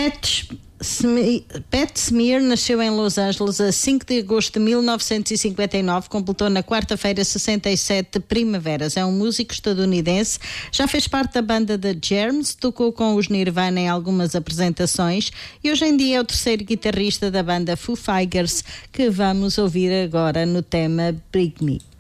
Pat Smear nasceu em Los Angeles a 5 de agosto de 1959, completou na quarta-feira 67 primaveras. É um músico estadunidense, já fez parte da banda The Germs, tocou com os Nirvana em algumas apresentações e hoje em dia é o terceiro guitarrista da banda Foo Fighters, que vamos ouvir agora no tema Bring Me.